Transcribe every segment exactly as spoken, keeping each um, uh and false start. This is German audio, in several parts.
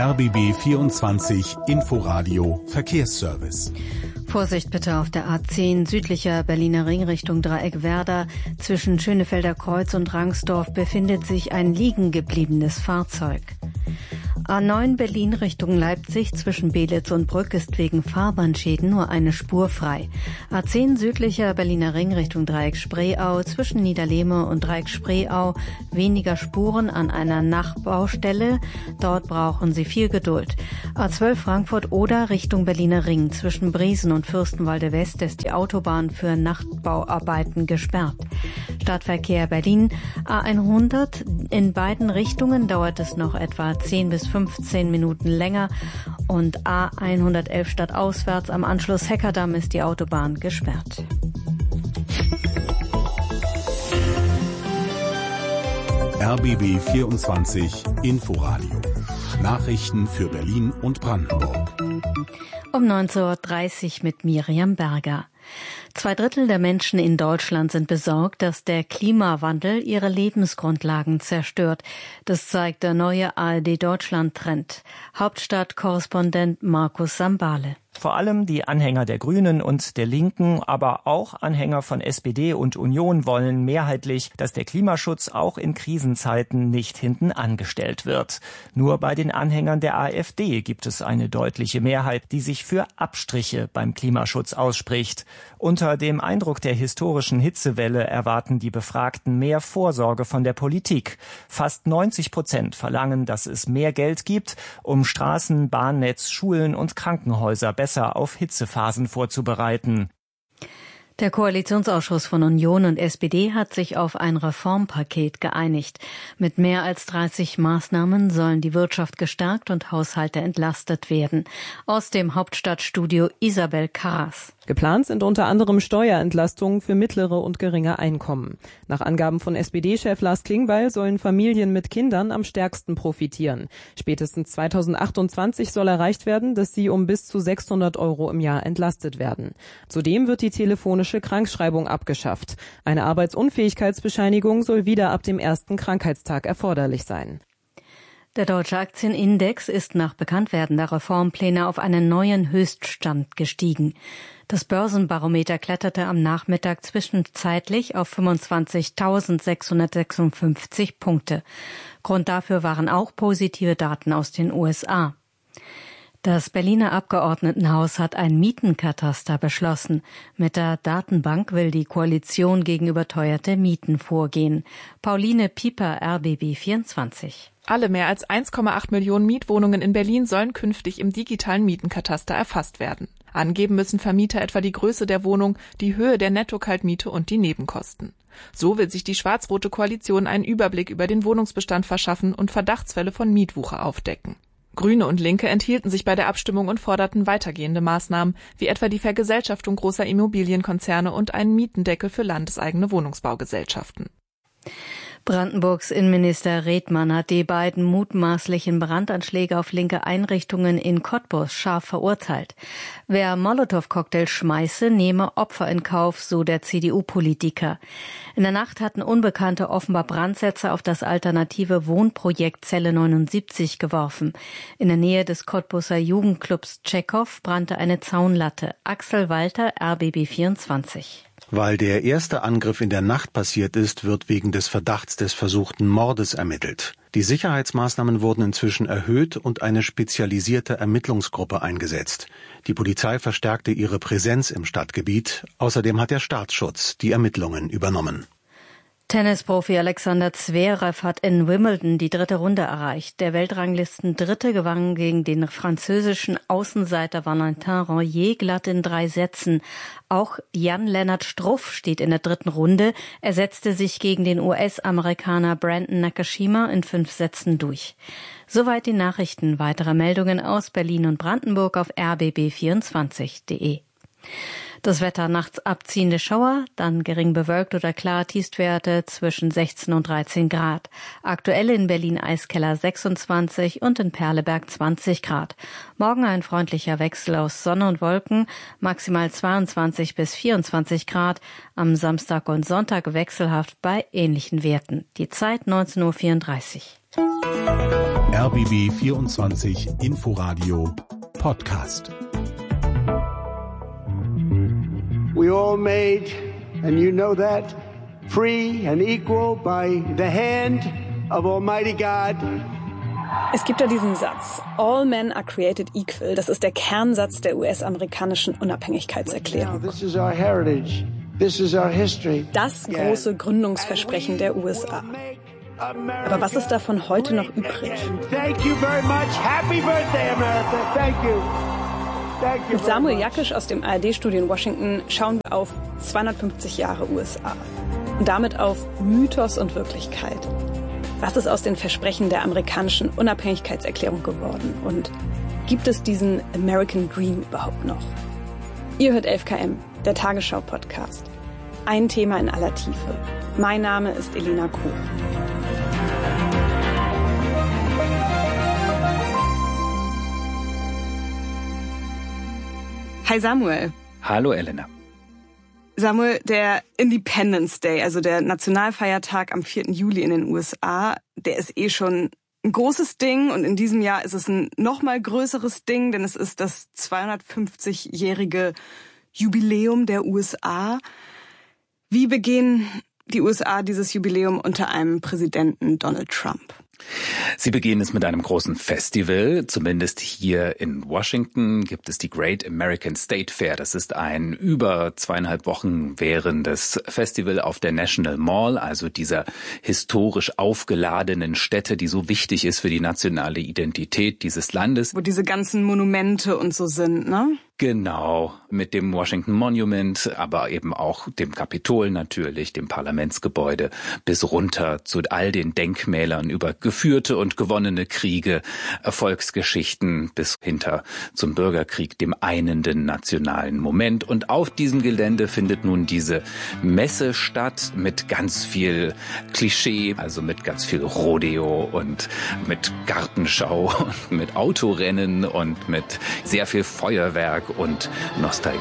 R B B vierundzwanzig Inforadio Verkehrsservice. Vorsicht bitte auf der A zehn südlicher Berliner Ring Richtung Dreieck-Werder. Zwischen Schönefelder Kreuz und Rangsdorf befindet sich ein liegen gebliebenes Fahrzeug. A neun Berlin Richtung Leipzig zwischen Belitz und Brück ist wegen Fahrbahnschäden nur eine Spur frei. A zehn südlicher Berliner Ring Richtung Dreieck-Spreeau zwischen Niederlehme und Dreieck-Spreeau weniger Spuren an einer Nachbaustelle. Dort brauchen Sie viel Geduld. A zwölf Frankfurt-Oder Richtung Berliner Ring zwischen Briesen und Fürstenwalde West ist die Autobahn für Nachtbauarbeiten gesperrt. Stadtverkehr Berlin A hundert in beiden Richtungen dauert es noch etwa zehn bis fünfzehn Minuten länger und A hundertelf stadtauswärts am Anschluss Heckerdamm ist die Autobahn gesperrt. R B B vierundzwanzig Inforadio. Nachrichten für Berlin und Brandenburg. Um neunzehn Uhr dreißig mit Miriam Berger. Zwei Drittel der Menschen in Deutschland sind besorgt, dass der Klimawandel ihre Lebensgrundlagen zerstört. Das zeigt der neue A R D-Deutschland-Trend. Hauptstadtkorrespondent Markus Sambale. Vor allem die Anhänger der Grünen und der Linken, aber auch Anhänger von S P D und Union wollen mehrheitlich, dass der Klimaschutz auch in Krisenzeiten nicht hinten angestellt wird. Nur bei den Anhängern der AfD gibt es eine deutliche Mehrheit, die sich für Abstriche beim Klimaschutz ausspricht. Unter dem Eindruck der historischen Hitzewelle erwarten die Befragten mehr Vorsorge von der Politik. Fast neunzig Prozent verlangen, dass es mehr Geld gibt, um Straßen, Bahnnetz, Schulen und Krankenhäuser besser auf Hitzephasen vorzubereiten. Der Koalitionsausschuss von Union und S P D hat sich auf ein Reformpaket geeinigt. Mit mehr als dreißig Maßnahmen sollen die Wirtschaft gestärkt und Haushalte entlastet werden. Aus dem Hauptstadtstudio Isabel Karras. Geplant sind unter anderem Steuerentlastungen für mittlere und geringe Einkommen. Nach Angaben von S P D-Chef Lars Klingbeil sollen Familien mit Kindern am stärksten profitieren. Spätestens zweitausendachtundzwanzig soll erreicht werden, dass sie um bis zu sechshundert Euro im Jahr entlastet werden. Zudem wird die telefonische Krankschreibung abgeschafft. Eine Arbeitsunfähigkeitsbescheinigung soll wieder ab dem ersten Krankheitstag erforderlich sein. Der deutsche Aktienindex ist nach Bekanntwerden der Reformpläne auf einen neuen Höchststand gestiegen. Das Börsenbarometer kletterte am Nachmittag zwischenzeitlich auf fünfundzwanzigtausendsechshundertsechsundfünfzig Punkte. Grund dafür waren auch positive Daten aus den U S A. Das Berliner Abgeordnetenhaus hat ein Mietenkataster beschlossen. Mit der Datenbank will die Koalition gegen überteuerte Mieten vorgehen. Pauline Pieper, R B B vierundzwanzig. Alle mehr als eins Komma acht Millionen Mietwohnungen in Berlin sollen künftig im digitalen Mietenkataster erfasst werden. Angeben müssen Vermieter etwa die Größe der Wohnung, die Höhe der Netto-Kaltmiete und die Nebenkosten. So will sich die schwarz-rote Koalition einen Überblick über den Wohnungsbestand verschaffen und Verdachtsfälle von Mietwucher aufdecken. Grüne und Linke enthielten sich bei der Abstimmung und forderten weitergehende Maßnahmen, wie etwa die Vergesellschaftung großer Immobilienkonzerne und einen Mietendeckel für landeseigene Wohnungsbaugesellschaften. Brandenburgs Innenminister Redmann hat die beiden mutmaßlichen Brandanschläge auf linke Einrichtungen in Cottbus scharf verurteilt. Wer Molotow-Cocktails schmeiße, nehme Opfer in Kauf, so der C D U-Politiker. In der Nacht hatten Unbekannte offenbar Brandsätze auf das alternative Wohnprojekt Zelle neunundsiebzig geworfen. In der Nähe des Cottbuser Jugendclubs Tschechow brannte eine Zaunlatte. Axel Walter, R B B vierundzwanzig. Weil der erste Angriff in der Nacht passiert ist, wird wegen des Verdachts des versuchten Mordes ermittelt. Die Sicherheitsmaßnahmen wurden inzwischen erhöht und eine spezialisierte Ermittlungsgruppe eingesetzt. Die Polizei verstärkte ihre Präsenz im Stadtgebiet. Außerdem hat der Staatsschutz die Ermittlungen übernommen. Tennisprofi Alexander Zverev hat in Wimbledon die dritte Runde erreicht. Der Weltranglisten-Dritte gewann gegen den französischen Außenseiter Valentin Rongier glatt in drei Sätzen. Auch Jan-Lennart Struff steht in der dritten Runde. Er setzte sich gegen den U S-Amerikaner Brandon Nakashima in fünf Sätzen durch. Soweit die Nachrichten. Weitere Meldungen aus Berlin und Brandenburg auf r b b vierundzwanzig punkt de. Das Wetter: nachts abziehende Schauer, dann gering bewölkt oder klar, Tiefstwerte zwischen sechzehn und dreizehn Grad. Aktuell in Berlin Eiskeller sechsundzwanzig und in Perleberg zwanzig Grad. Morgen ein freundlicher Wechsel aus Sonne und Wolken, maximal zweiundzwanzig bis vierundzwanzig Grad. Am Samstag und Sonntag wechselhaft bei ähnlichen Werten. Die Zeit neunzehn Uhr vierunddreißig. R R B B vierundzwanzig Inforadio Podcast. We all made, and you know that, free and equal by the hand of Almighty God. Es gibt ja diesen Satz, all men are created equal. Das ist der Kernsatz der U S-amerikanischen Unabhängigkeitserklärung. This is our heritage. This is our history. Das große Gründungsversprechen der U S A. Aber was ist davon heute noch übrig? Thank you very much. Happy birthday, America. Thank you. Thank you. Mit Samuel Jakisch aus dem A R D-Studio in Washington schauen wir auf zweihundertfünfzig Jahre U S A. Und damit auf Mythos und Wirklichkeit. Was ist aus den Versprechen der amerikanischen Unabhängigkeitserklärung geworden? Und gibt es diesen American Dream überhaupt noch? Ihr hört elf K M, der Tagesschau-Podcast. Ein Thema in aller Tiefe. Mein Name ist Elena Kuh. Hi Samuel. Hallo Elena. Samuel, der Independence Day, also der Nationalfeiertag am vierten Juli in den U S A, der ist eh schon ein großes Ding und in diesem Jahr ist es ein noch mal größeres Ding, denn es ist das zweihundertfünfzigjährige Jubiläum der U S A. Wie begehen die U S A dieses Jubiläum unter einem Präsidenten Donald Trump? Sie begehen es mit einem großen Festival. Zumindest hier in Washington gibt es die Great American State Fair. Das ist ein über zweieinhalb Wochen währendes Festival auf der National Mall, also dieser historisch aufgeladenen Stätte, die so wichtig ist für die nationale Identität dieses Landes. Wo diese ganzen Monumente und so sind, ne? Genau, mit dem Washington Monument, aber eben auch dem Kapitol natürlich, dem Parlamentsgebäude, bis runter zu all den Denkmälern über geführte und gewonnene Kriege, Erfolgsgeschichten bis hinter zum Bürgerkrieg, dem einenden nationalen Moment. Und auf diesem Gelände findet nun diese Messe statt mit ganz viel Klischee, also mit ganz viel Rodeo und mit Gartenschau und mit Autorennen und mit sehr viel Feuerwerk und Nostalgie.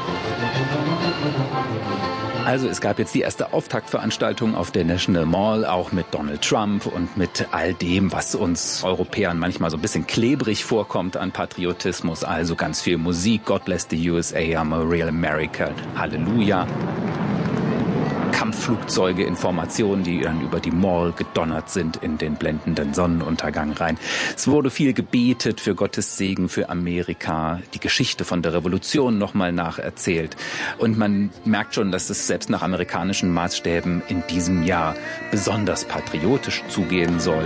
Also es gab jetzt die erste Auftaktveranstaltung auf der National Mall, auch mit Donald Trump und mit all dem, was uns Europäern manchmal so ein bisschen klebrig vorkommt an Patriotismus. Also ganz viel Musik, God bless the U S A, I'm a real American, Halleluja. Kampfflugzeuge, Informationen, die dann über die Mall gedonnert sind in den blendenden Sonnenuntergang rein. Es wurde viel gebetet für Gottes Segen für Amerika, die Geschichte von der Revolution nochmal nacherzählt. Und man merkt schon, dass es selbst nach amerikanischen Maßstäben in diesem Jahr besonders patriotisch zugehen soll.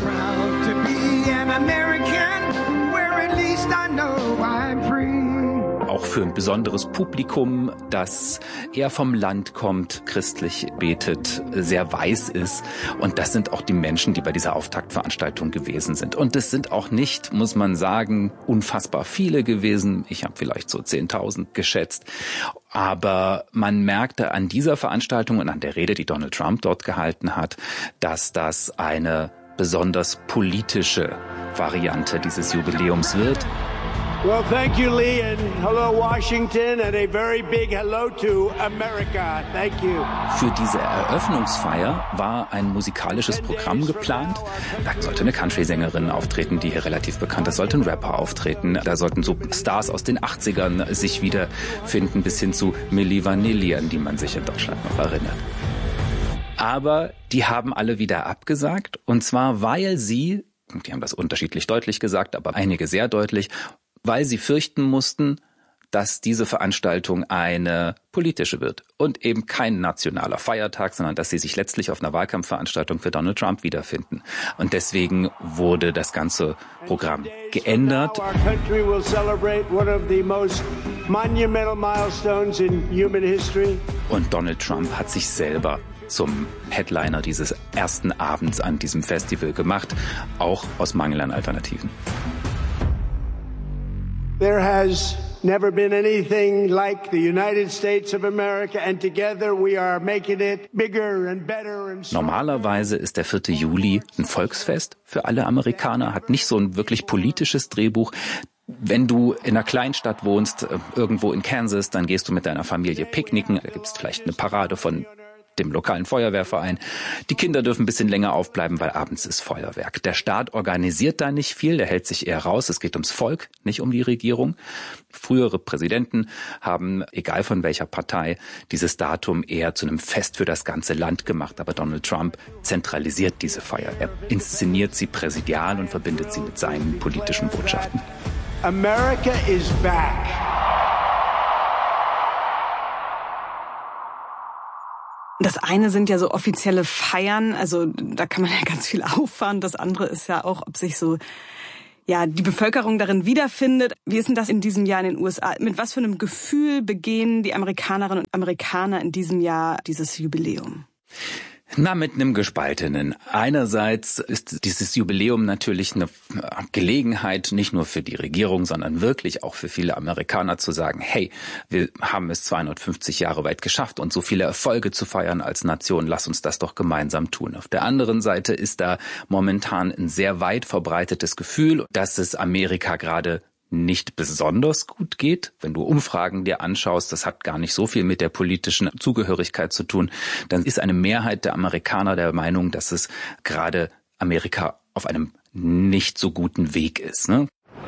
Auch für ein besonderes Publikum, das eher vom Land kommt, christlich betet, sehr weiß ist. Und das sind auch die Menschen, die bei dieser Auftaktveranstaltung gewesen sind. Und es sind auch nicht, muss man sagen, unfassbar viele gewesen. Ich habe vielleicht so zehntausend geschätzt. Aber man merkte an dieser Veranstaltung und an der Rede, die Donald Trump dort gehalten hat, dass das eine besonders politische Variante dieses Jubiläums wird. Well, thank you, Lee, and hello, Washington, and a very big hello to America. Thank you. Für diese Eröffnungsfeier war ein musikalisches Programm geplant. Da sollte eine Country-Sängerin auftreten, die hier relativ bekannt ist, sollte ein Rapper auftreten. Da sollten so Stars aus den achtzigern sich wiederfinden, bis hin zu Milli Vanilli, an die man sich in Deutschland noch erinnert. Aber die haben alle wieder abgesagt, und zwar, weil sie, die haben das unterschiedlich deutlich gesagt, aber einige sehr deutlich, weil sie fürchten mussten, dass diese Veranstaltung eine politische wird und eben kein nationaler Feiertag, sondern dass sie sich letztlich auf einer Wahlkampfveranstaltung für Donald Trump wiederfinden. Und deswegen wurde das ganze Programm geändert. Und Donald Trump hat sich selber zum Headliner dieses ersten Abends an diesem Festival gemacht, auch aus Mangel an Alternativen. There has never been anything like the United States of America, and together we are making it bigger and better and stronger. Normalerweise ist der vierte Juli ein Volksfest für alle Amerikaner, hat nicht so ein wirklich politisches Drehbuch. Wenn du in einer Kleinstadt wohnst, irgendwo in Kansas, dann gehst du mit deiner Familie picknicken, da gibt's vielleicht eine Parade von dem lokalen Feuerwehrverein. Die Kinder dürfen ein bisschen länger aufbleiben, weil abends ist Feuerwerk. Der Staat organisiert da nicht viel, der hält sich eher raus. Es geht ums Volk, nicht um die Regierung. Frühere Präsidenten haben, egal von welcher Partei, dieses Datum eher zu einem Fest für das ganze Land gemacht. Aber Donald Trump zentralisiert diese Feier. Er inszeniert sie präsidial und verbindet sie mit seinen politischen Botschaften. America is back. Das eine sind ja so offizielle Feiern, also da kann man ja ganz viel auffahren. Das andere ist ja auch, ob sich so ja die Bevölkerung darin wiederfindet. Wie ist denn das in diesem Jahr in den U S A? Mit was für einem Gefühl begehen die Amerikanerinnen und Amerikaner in diesem Jahr dieses Jubiläum? Na, mit einem gespaltenen. Einerseits ist dieses Jubiläum natürlich eine Gelegenheit, nicht nur für die Regierung, sondern wirklich auch für viele Amerikaner zu sagen, hey, wir haben es zweihundertfünfzig Jahre weit geschafft und so viele Erfolge zu feiern als Nation, lass uns das doch gemeinsam tun. Auf der anderen Seite ist da momentan ein sehr weit verbreitetes Gefühl, dass es Amerika gerade nicht besonders gut geht. Wenn du Umfragen dir anschaust, das hat gar nicht so viel mit der politischen Zugehörigkeit zu tun, dann ist eine Mehrheit der Amerikaner der Meinung, dass es gerade Amerika auf einem nicht so guten Weg ist, ne?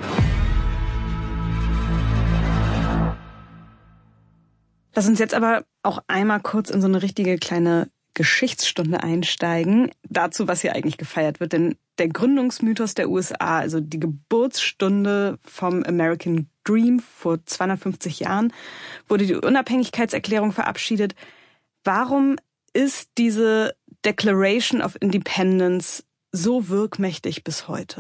Lass uns jetzt aber auch einmal kurz in so eine richtige kleine Geschichtsstunde einsteigen, dazu, was hier eigentlich gefeiert wird. Denn der Gründungsmythos der U S A, also die Geburtsstunde vom American Dream vor zweihundertfünfzig Jahren, wurde die Unabhängigkeitserklärung verabschiedet. Warum ist diese Declaration of Independence so wirkmächtig bis heute?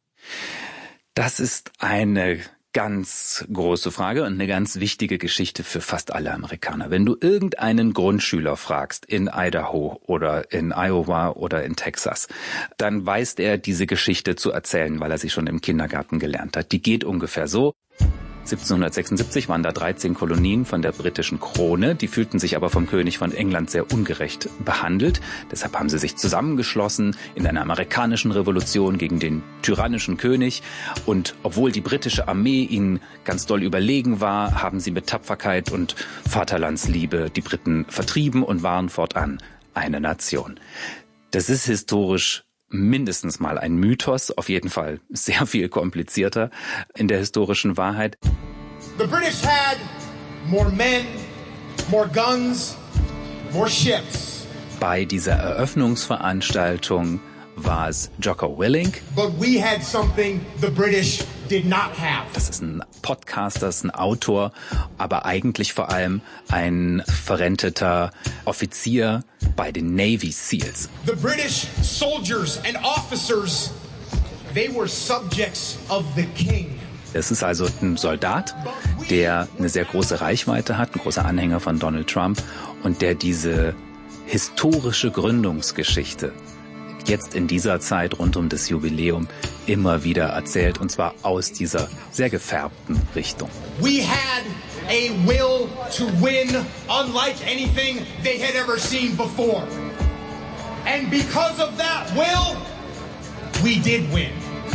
Das ist eine ganz große Frage und eine ganz wichtige Geschichte für fast alle Amerikaner. Wenn du irgendeinen Grundschüler fragst in Idaho oder in Iowa oder in Texas, dann weiß er diese Geschichte zu erzählen, weil er sie schon im Kindergarten gelernt hat. Die geht ungefähr so. siebzehnhundertsechsundsiebzig waren da dreizehn Kolonien von der britischen Krone. Die fühlten sich aber vom König von England sehr ungerecht behandelt. Deshalb haben sie sich zusammengeschlossen in einer amerikanischen Revolution gegen den tyrannischen König. Und obwohl die britische Armee ihnen ganz doll überlegen war, haben sie mit Tapferkeit und Vaterlandsliebe die Briten vertrieben und waren fortan eine Nation. Das ist historisch mindestens mal ein Mythos, auf jeden Fall sehr viel komplizierter in der historischen Wahrheit. The British had more men, more guns, more ships. Bei dieser Eröffnungsveranstaltung war es Jocko Willink. But we had something the British did not have. Das ist ein Podcaster, ist ein Autor, aber eigentlich vor allem ein verrenteter Offizier bei den Navy Seals. The British soldiers and officers, they were subjects of the king. Es ist also ein Soldat, der eine sehr große Reichweite hat, ein großer Anhänger von Donald Trump und der diese historische Gründungsgeschichte jetzt in dieser Zeit rund um das Jubiläum immer wieder erzählt, und zwar aus dieser sehr gefärbten Richtung. We had a will to win unlike anything they had ever seen before. And because of that will, we did win.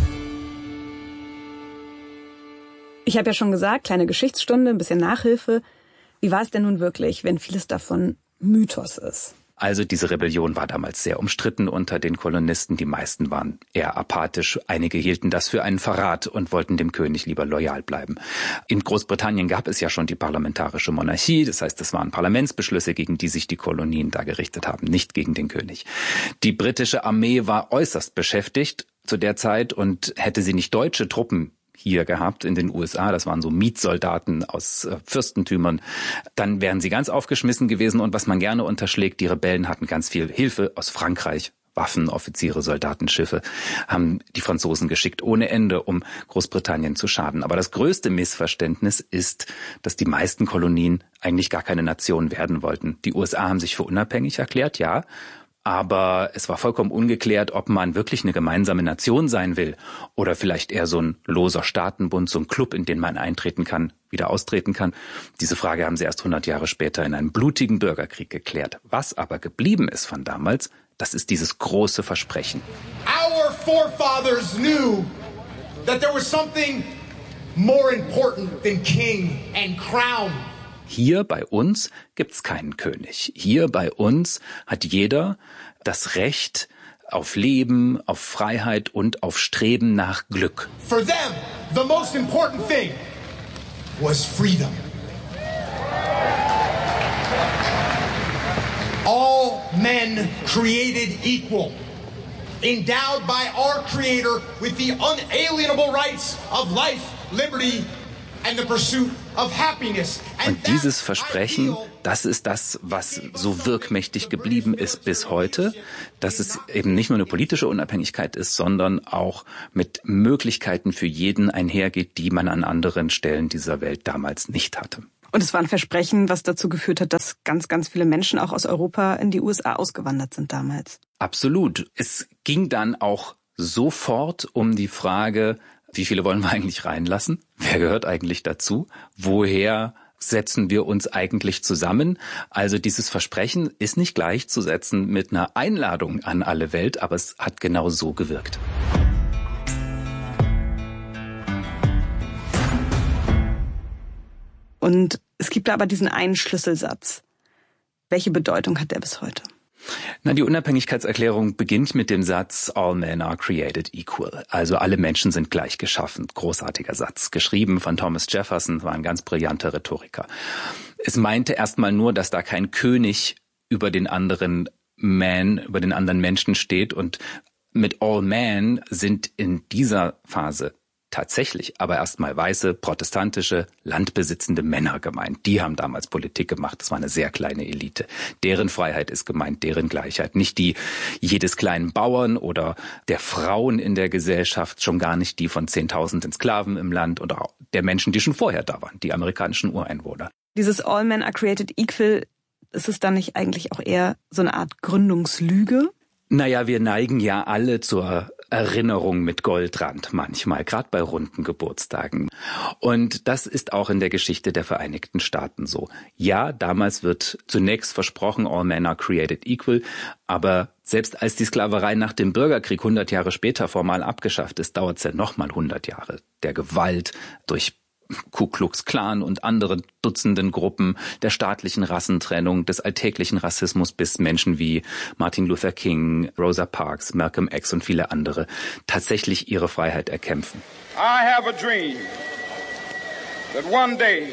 Ich habe ja schon gesagt, kleine Geschichtsstunde, ein bisschen Nachhilfe. Wie war es denn nun wirklich, wenn vieles davon Mythos ist? Also diese Rebellion war damals sehr umstritten unter den Kolonisten. Die meisten waren eher apathisch. Einige hielten das für einen Verrat und wollten dem König lieber loyal bleiben. In Großbritannien gab es ja schon die parlamentarische Monarchie. Das heißt, es waren Parlamentsbeschlüsse, gegen die sich die Kolonien da gerichtet haben, nicht gegen den König. Die britische Armee war äußerst beschäftigt zu der Zeit, und hätte sie nicht deutsche Truppen hier gehabt in den U S A, das waren so Mietsoldaten aus äh, Fürstentümern, dann wären sie ganz aufgeschmissen gewesen. Und was man gerne unterschlägt, die Rebellen hatten ganz viel Hilfe aus Frankreich, Waffen, Offiziere, Soldaten, Schiffe, haben die Franzosen geschickt ohne Ende, um Großbritannien zu schaden. Aber das größte Missverständnis ist, dass die meisten Kolonien eigentlich gar keine Nation werden wollten. Die U S A haben sich für unabhängig erklärt, ja, aber es war vollkommen ungeklärt, ob man wirklich eine gemeinsame Nation sein will oder vielleicht eher so ein loser Staatenbund, so ein Club, in den man eintreten kann, wieder austreten kann. Diese Frage haben sie erst hundert Jahre später in einem blutigen Bürgerkrieg geklärt. Was aber geblieben ist von damals, das ist dieses große Versprechen. Our forefathers knew that there was something more important than king and crown. Hier bei uns gibt's keinen König. Hier bei uns hat jeder das Recht auf Leben, auf Freiheit und auf Streben nach Glück. For them, the most important thing was freedom. All men created equal, endowed by our Creator with the unalienable rights of life, liberty and the pursuit of happiness. Und dieses Versprechen, das ist das, was so wirkmächtig geblieben ist bis heute, dass es eben nicht nur eine politische Unabhängigkeit ist, sondern auch mit Möglichkeiten für jeden einhergeht, die man an anderen Stellen dieser Welt damals nicht hatte. Und es war ein Versprechen, was dazu geführt hat, dass ganz, ganz viele Menschen auch aus Europa in die U S A ausgewandert sind damals. Absolut. Es ging dann auch sofort um die Frage, wie viele wollen wir eigentlich reinlassen? Wer gehört eigentlich dazu? Woher setzen wir uns eigentlich zusammen? Also dieses Versprechen ist nicht gleichzusetzen mit einer Einladung an alle Welt, aber es hat genau so gewirkt. Und es gibt da aber diesen einen Schlüsselsatz. Welche Bedeutung hat der bis heute? Na, die Unabhängigkeitserklärung beginnt mit dem Satz All men are created equal. Also alle Menschen sind gleich geschaffen. Großartiger Satz. Geschrieben von Thomas Jefferson, war ein ganz brillanter Rhetoriker. Es meinte erstmal nur, dass da kein König über den anderen Man, über den anderen Menschen steht. Und mit All men sind in dieser Phase tatsächlich aber erstmal weiße, protestantische, landbesitzende Männer gemeint. Die haben damals Politik gemacht. Das war eine sehr kleine Elite. Deren Freiheit ist gemeint, deren Gleichheit. Nicht die jedes kleinen Bauern oder der Frauen in der Gesellschaft, schon gar nicht die von zehntausenden Sklaven im Land oder auch der Menschen, die schon vorher da waren, die amerikanischen Ureinwohner. Dieses All men are created equal, ist es dann nicht eigentlich auch eher so eine Art Gründungslüge? Naja, wir neigen ja alle zur Erinnerung mit Goldrand manchmal, gerade bei runden Geburtstagen. Und das ist auch in der Geschichte der Vereinigten Staaten so. Ja, damals wird zunächst versprochen, all men are created equal, aber selbst als die Sklaverei nach dem Bürgerkrieg hundert Jahre später formal abgeschafft ist, dauert es ja nochmal hundert Jahre der Gewalt durch Ku Klux Klan und andere Dutzenden Gruppen, der staatlichen Rassentrennung, des alltäglichen Rassismus, bis Menschen wie Martin Luther King, Rosa Parks, Malcolm X und viele andere tatsächlich ihre Freiheit erkämpfen. I have a dream that one day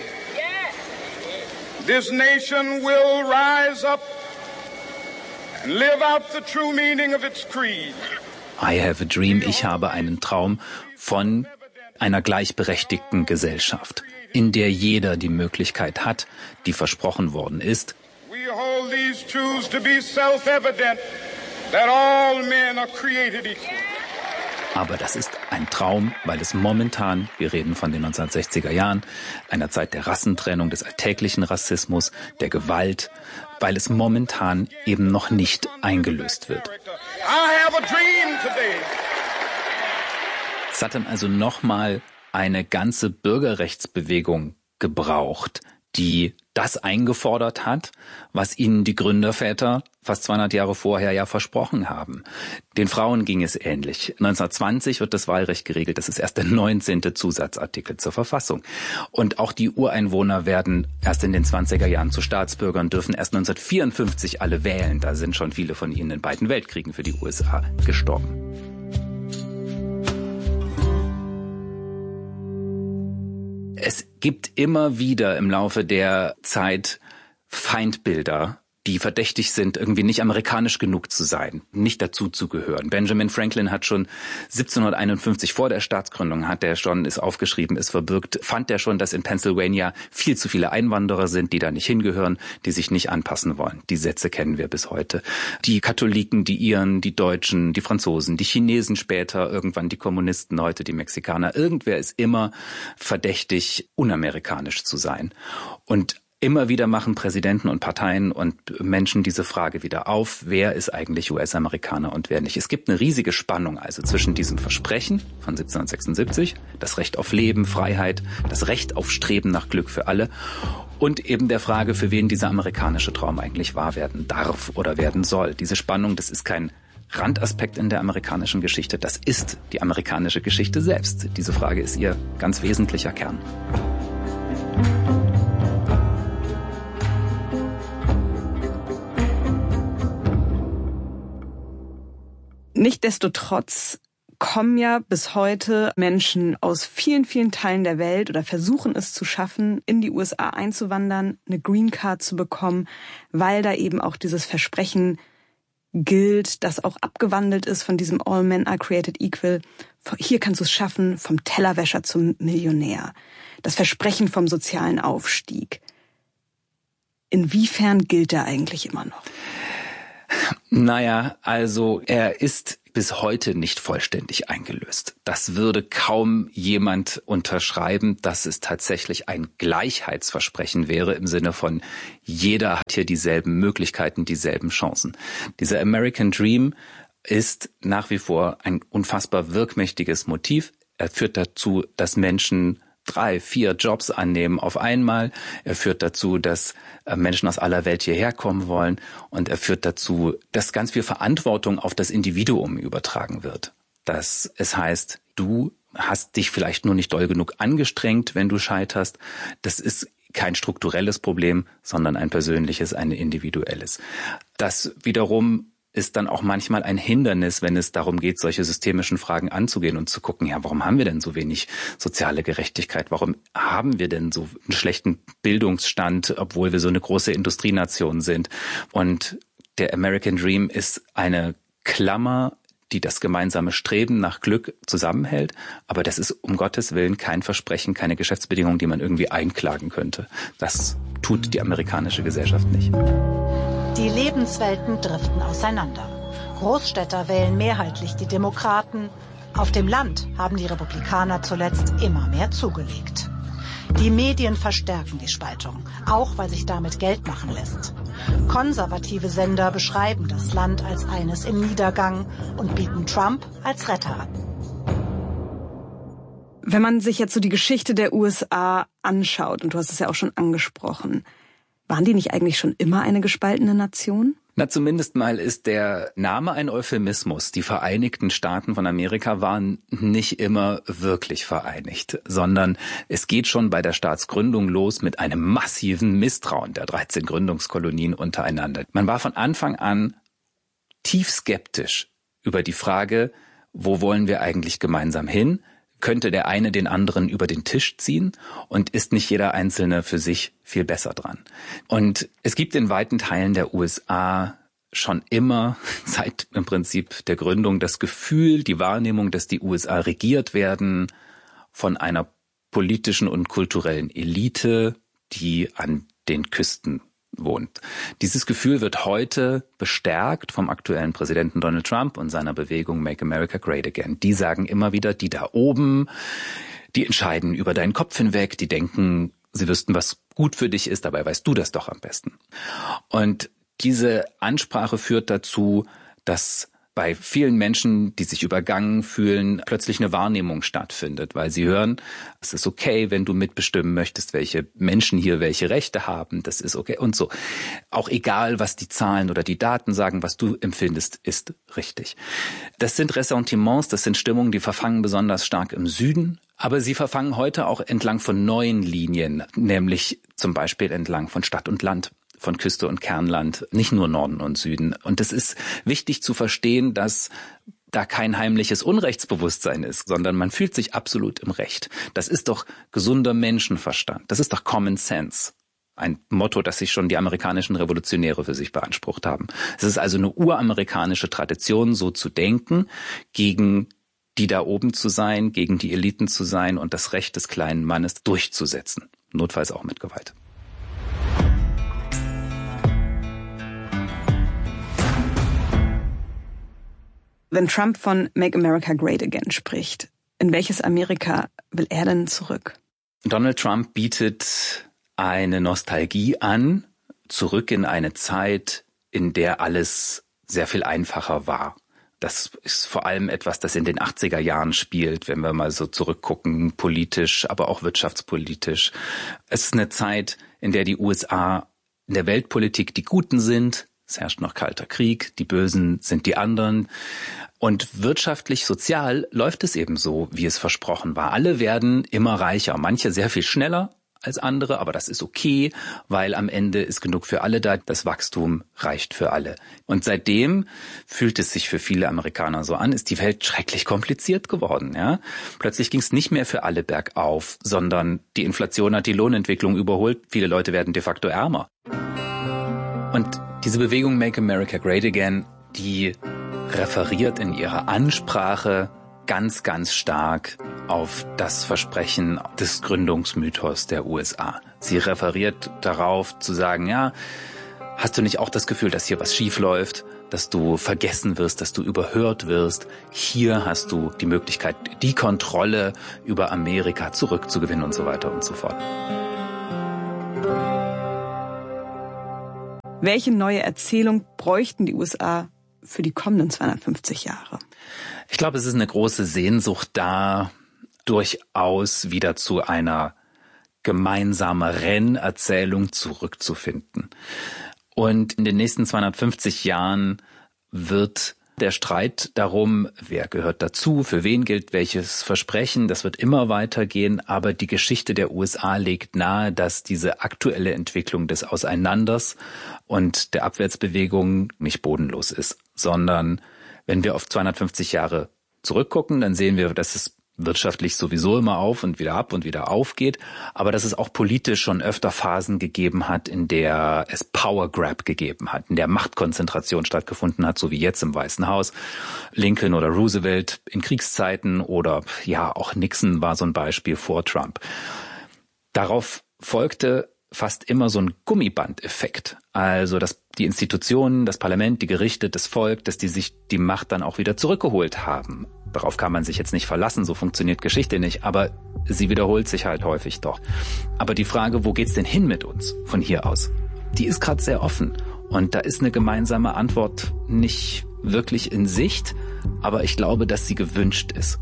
this nation will rise up and live out the true meaning of its creed. I have a dream, ich habe einen Traum von einer gleichberechtigten Gesellschaft, in der jeder die Möglichkeit hat, die versprochen worden ist. We hold these truths to be self-evident, that all men are created equal. Aber das ist ein Traum, weil es momentan, wir reden von den neunzehnhundertsechziger Jahren, einer Zeit der Rassentrennung, des alltäglichen Rassismus, der Gewalt, weil es momentan eben noch nicht eingelöst wird. I have a dream today. Es hat dann also nochmal eine ganze Bürgerrechtsbewegung gebraucht, die das eingefordert hat, was ihnen die Gründerväter fast zweihundert Jahre vorher ja versprochen haben. Den Frauen ging es ähnlich. neunzehnhundertzwanzig wird das Wahlrecht geregelt. Das ist erst der neunzehnte Zusatzartikel zur Verfassung. Und auch die Ureinwohner werden erst in den zwanziger Jahren zu Staatsbürgern, dürfen erst neunzehnhundertvierundfünfzig alle wählen. Da sind schon viele von ihnen in beiden Weltkriegen für die U S A gestorben. Es gibt immer wieder im Laufe der Zeit Feindbilder, die verdächtig sind, irgendwie nicht amerikanisch genug zu sein, nicht dazu zu gehören. Benjamin Franklin hat schon siebzehnhunderteinundfünfzig, vor der Staatsgründung, hat er schon, ist aufgeschrieben, ist verbürgt, fand er schon, dass in Pennsylvania viel zu viele Einwanderer sind, die da nicht hingehören, die sich nicht anpassen wollen. Die Sätze kennen wir bis heute. Die Katholiken, die Iren, die Deutschen, die Franzosen, die Chinesen später, irgendwann die Kommunisten, heute die Mexikaner. Irgendwer ist immer verdächtig, unamerikanisch zu sein. Und immer wieder machen Präsidenten und Parteien und Menschen diese Frage wieder auf, wer ist eigentlich U S-Amerikaner und wer nicht. Es gibt eine riesige Spannung also zwischen diesem Versprechen von siebzehnhundertsechsundsiebzig, das Recht auf Leben, Freiheit, das Recht auf Streben nach Glück für alle und eben der Frage, für wen dieser amerikanische Traum eigentlich wahr werden darf oder werden soll. Diese Spannung, das ist kein Randaspekt in der amerikanischen Geschichte, das ist die amerikanische Geschichte selbst. Diese Frage ist ihr ganz wesentlicher Kern. Nichtsdestotrotz kommen ja bis heute Menschen aus vielen, vielen Teilen der Welt oder versuchen es zu schaffen, in die U S A einzuwandern, eine Green Card zu bekommen, weil da eben auch dieses Versprechen gilt, das auch abgewandelt ist von diesem All Men are created equal. Hier kannst du es schaffen, vom Tellerwäscher zum Millionär. Das Versprechen vom sozialen Aufstieg. Inwiefern gilt der eigentlich immer noch? Naja, also er ist bis heute nicht vollständig eingelöst. Das würde kaum jemand unterschreiben, dass es tatsächlich ein Gleichheitsversprechen wäre im Sinne von jeder hat hier dieselben Möglichkeiten, dieselben Chancen. Dieser American Dream ist nach wie vor ein unfassbar wirkmächtiges Motiv. Er führt dazu, dass Menschen drei, vier Jobs annehmen auf einmal. Er führt dazu, dass Menschen aus aller Welt hierher kommen wollen. Und er führt dazu, dass ganz viel Verantwortung auf das Individuum übertragen wird. Dass es heißt, du hast dich vielleicht nur nicht doll genug angestrengt, wenn du scheiterst. Das ist kein strukturelles Problem, sondern ein persönliches, ein individuelles. Das wiederum ist dann auch manchmal ein Hindernis, wenn es darum geht, solche systemischen Fragen anzugehen und zu gucken, ja, warum haben wir denn so wenig soziale Gerechtigkeit? Warum haben wir denn so einen schlechten Bildungsstand, obwohl wir so eine große Industrienation sind? Und der American Dream ist eine Klammer, die das gemeinsame Streben nach Glück zusammenhält. Aber das ist um Gottes Willen kein Versprechen, keine Geschäftsbedingung, die man irgendwie einklagen könnte. Das tut die amerikanische Gesellschaft nicht. Die Lebenswelten driften auseinander. Großstädter wählen mehrheitlich die Demokraten. Auf dem Land haben die Republikaner zuletzt immer mehr zugelegt. Die Medien verstärken die Spaltung, auch weil sich damit Geld machen lässt. Konservative Sender beschreiben das Land als eines im Niedergang und bieten Trump als Retter an. Wenn man sich jetzt so die Geschichte der U S A anschaut, und du hast es ja auch schon angesprochen, waren die nicht eigentlich schon immer eine gespaltene Nation? Na, zumindest mal ist der Name ein Euphemismus. Die Vereinigten Staaten von Amerika waren nicht immer wirklich vereinigt, sondern es geht schon bei der Staatsgründung los mit einem massiven Misstrauen der dreizehn Gründungskolonien untereinander. Man war von Anfang an tief skeptisch über die Frage, wo wollen wir eigentlich gemeinsam hin? Könnte der eine den anderen über den Tisch ziehen und ist nicht jeder Einzelne für sich viel besser dran? Und es gibt in weiten Teilen der U S A schon immer, seit im Prinzip der Gründung, das Gefühl, die Wahrnehmung, dass die U S A regiert werden von einer politischen und kulturellen Elite, die an den Küsten wohnt. Dieses Gefühl wird heute bestärkt vom aktuellen Präsidenten Donald Trump und seiner Bewegung Make America Great Again. Die sagen immer wieder, die da oben, die entscheiden über deinen Kopf hinweg, die denken, sie wüssten, was gut für dich ist, dabei weißt du das doch am besten. Und diese Ansprache führt dazu, dass bei vielen Menschen, die sich übergangen fühlen, plötzlich eine Wahrnehmung stattfindet, weil sie hören, es ist okay, wenn du mitbestimmen möchtest, welche Menschen hier welche Rechte haben, das ist okay und so. Auch egal, was die Zahlen oder die Daten sagen, was du empfindest, ist richtig. Das sind Ressentiments, das sind Stimmungen, die verfangen besonders stark im Süden, aber sie verfangen heute auch entlang von neuen Linien, nämlich zum Beispiel entlang von Stadt und Land, von Küste und Kernland, nicht nur Norden und Süden. Und es ist wichtig zu verstehen, dass da kein heimliches Unrechtsbewusstsein ist, sondern man fühlt sich absolut im Recht. Das ist doch gesunder Menschenverstand. Das ist doch Common Sense. Ein Motto, das sich schon die amerikanischen Revolutionäre für sich beansprucht haben. Es ist also eine uramerikanische Tradition, so zu denken, gegen die da oben zu sein, gegen die Eliten zu sein und das Recht des kleinen Mannes durchzusetzen. Notfalls auch mit Gewalt. Wenn Trump von Make America Great Again spricht, in welches Amerika will er denn zurück? Donald Trump bietet eine Nostalgie an, zurück in eine Zeit, in der alles sehr viel einfacher war. Das ist vor allem etwas, das in den achtziger Jahren spielt, wenn wir mal so zurückgucken, politisch, aber auch wirtschaftspolitisch. Es ist eine Zeit, in der die U S A in der Weltpolitik die Guten sind. Es herrscht noch kalter Krieg, die Bösen sind die anderen. Und wirtschaftlich, sozial läuft es eben so, wie es versprochen war. Alle werden immer reicher, manche sehr viel schneller, als andere, aber das ist okay, weil am Ende ist genug für alle da. Das Wachstum reicht für alle. Und seitdem fühlt es sich für viele Amerikaner so an, ist die Welt schrecklich kompliziert geworden. Ja? Plötzlich ging es nicht mehr für alle bergauf, sondern die Inflation hat die Lohnentwicklung überholt. Viele Leute werden de facto ärmer. Und diese Bewegung Make America Great Again, die referiert in ihrer Ansprache ganz, ganz stark auf das Versprechen des Gründungsmythos der U S A. Sie referiert darauf zu sagen, ja, hast du nicht auch das Gefühl, dass hier was schief läuft, dass du vergessen wirst, dass du überhört wirst? Hier hast du die Möglichkeit, die Kontrolle über Amerika zurückzugewinnen und so weiter und so fort. Welche neue Erzählung bräuchten die U S A für die kommenden zweihundertfünfzig Jahre? Ich glaube, es ist eine große Sehnsucht da, durchaus wieder zu einer gemeinsameren Erzählung zurückzufinden. Und in den nächsten zweihundertfünfzig Jahren wird der Streit darum, wer gehört dazu, für wen gilt welches Versprechen, das wird immer weitergehen. Aber die Geschichte der U S A legt nahe, dass diese aktuelle Entwicklung des Auseinanders und der Abwärtsbewegung nicht bodenlos ist, sondern wenn wir auf zweihundertfünfzig Jahre zurückgucken, dann sehen wir, dass es wirtschaftlich sowieso immer auf und wieder ab und wieder aufgeht, aber dass es auch politisch schon öfter Phasen gegeben hat, in der es Power Grab gegeben hat, in der Machtkonzentration stattgefunden hat, so wie jetzt im Weißen Haus. Lincoln oder Roosevelt in Kriegszeiten oder ja, auch Nixon war so ein Beispiel vor Trump. Darauf folgte fast immer so ein Gummibandeffekt. Also, dass die Institutionen, das Parlament, die Gerichte, das Volk, dass die sich die Macht dann auch wieder zurückgeholt haben. Darauf kann man sich jetzt nicht verlassen, so funktioniert Geschichte nicht, aber sie wiederholt sich halt häufig doch. Aber die Frage, wo geht's denn hin mit uns von hier aus? Die ist gerade sehr offen. Und da ist eine gemeinsame Antwort nicht wirklich in Sicht, aber ich glaube, dass sie gewünscht ist.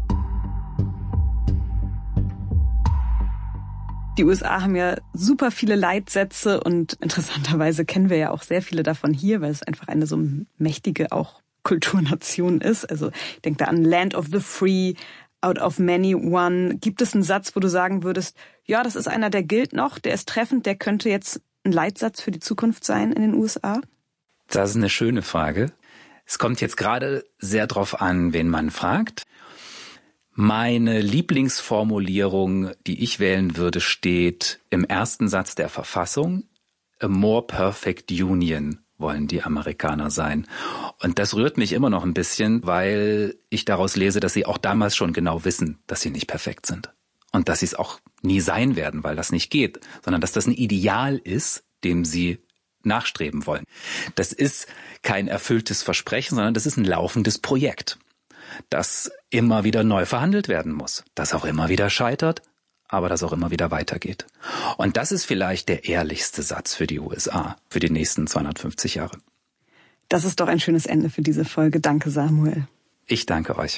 Die U S A haben ja super viele Leitsätze und interessanterweise kennen wir ja auch sehr viele davon hier, weil es einfach eine so mächtige auch Kulturnation ist. Also ich denke da an Land of the Free, Out of Many One. Gibt es einen Satz, wo du sagen würdest, ja, das ist einer, der gilt noch, der ist treffend, der könnte jetzt ein Leitsatz für die Zukunft sein in den U S A? Das ist eine schöne Frage. Es kommt jetzt gerade sehr drauf an, wen man fragt. Meine Lieblingsformulierung, die ich wählen würde, steht im ersten Satz der Verfassung. A more perfect union wollen die Amerikaner sein. Und das rührt mich immer noch ein bisschen, weil ich daraus lese, dass sie auch damals schon genau wissen, dass sie nicht perfekt sind. Und dass sie es auch nie sein werden, weil das nicht geht, sondern dass das ein Ideal ist, dem sie nachstreben wollen. Das ist kein erfülltes Versprechen, sondern das ist ein laufendes Projekt, das immer wieder neu verhandelt werden muss, das auch immer wieder scheitert, aber das auch immer wieder weitergeht. Und das ist vielleicht der ehrlichste Satz für die U S A, für die nächsten zweihundertfünfzig Jahre. Das ist doch ein schönes Ende für diese Folge. Danke, Samuel. Ich danke euch.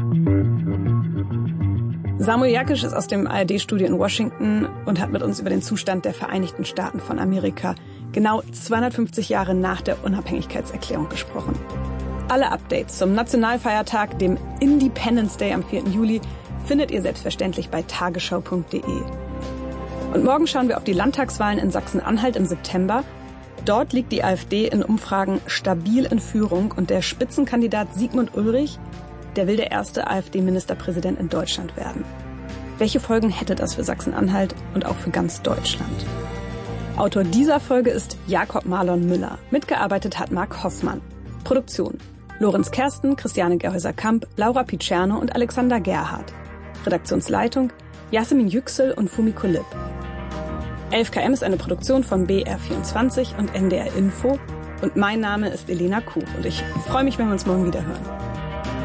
Samuel Jakisch ist aus dem A R D-Studio in Washington und hat mit uns über den Zustand der Vereinigten Staaten von Amerika genau zweihundertfünfzig Jahre nach der Unabhängigkeitserklärung gesprochen. Alle Updates zum Nationalfeiertag, dem Independence Day am vierten Juli, findet ihr selbstverständlich bei tagesschau punkt de. Und morgen schauen wir auf die Landtagswahlen in Sachsen-Anhalt im September. Dort liegt die AfD in Umfragen stabil in Führung und der Spitzenkandidat Sigmund Ulrich, der will der erste AfD-Ministerpräsident in Deutschland werden. Welche Folgen hätte das für Sachsen-Anhalt und auch für ganz Deutschland? Autor dieser Folge ist Jakob Marlon Müller. Mitgearbeitet hat Marc Hoffmann. Produktion: Lorenz Kersten, Christiane Gerhäuser-Kamp, Laura Picerno und Alexander Gerhardt. Redaktionsleitung: Yasemin Yüksel und Fumiko Lipp. elf K M ist eine Produktion von B R vierundzwanzig und N D R Info. Und mein Name ist Elena Kuh. Und ich freue mich, wenn wir uns morgen wieder hören.